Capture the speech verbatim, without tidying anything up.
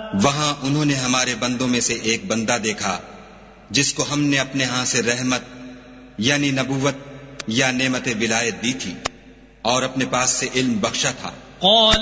वहां उन्होंने हमारे बंदों में से एक बंदा देखा जिसको हमने अपने यहां से रहमत यानी नबूवत या नेमत विलायत दी थी और अपने पास से इल्म बख्शा था।